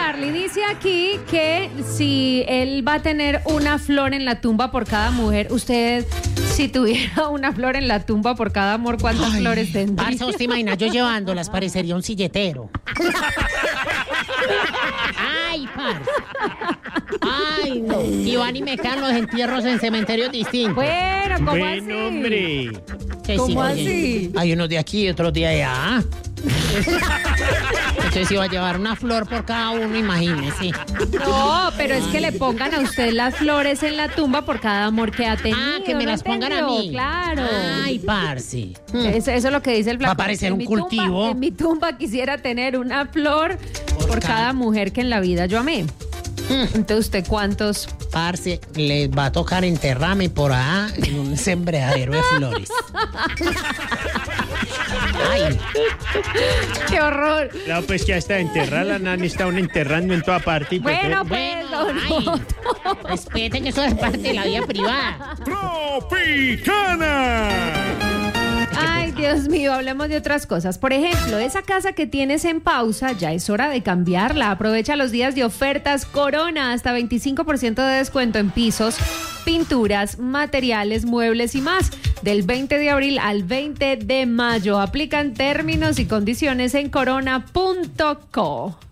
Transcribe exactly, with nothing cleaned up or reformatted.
Charlie dice aquí que si él va a tener una flor en la tumba por cada mujer, usted, si tuviera una flor en la tumba por cada amor, ¿cuántas Ay, flores tendría? parce, ¿usted imagina? Yo llevándolas parecería un silletero. Ay, parce. Ay, no. Y van y me quedan los entierros en cementerios distintos. Bueno, ¿cómo Bueno, así? hombre. Que ¿Cómo oye, así? Hay unos de aquí y otros de allá. Entonces si va a llevar una flor por cada uno, imagínese. No, pero es que le pongan a usted las flores en la tumba por cada amor que ha tenido. Ah, que me ¿no las pongan a entendió? mí. Claro. Ay, parce. Hmm. Eso, eso es lo que dice el Va a flaco. parecer En un mi tumba- cultivo. en mi tumba quisiera tener una flor por, Por cada cada- mujer que en la vida yo amé. Hmm. Entonces, ¿usted cuántos? Parce, les va a tocar enterrarme por allá en un sembradero de flores. Ay, ¡Qué horror! No, pues que hasta enterrar la nani está uno enterrando en toda parte. y pues, Bueno, eh, pues, bueno, don ay. Otto. Respeten que eso es parte de la vida privada. ¡Tropicana! Ay, Dios mío, hablemos de otras cosas. Por ejemplo, esa casa que tienes en pausa, ya es hora de cambiarla. Aprovecha los días de ofertas Corona, hasta veinticinco por ciento de descuento en pisos, pinturas, materiales, muebles y más. Del veinte de abril al veinte de mayo. Aplican términos y condiciones en corona punto co.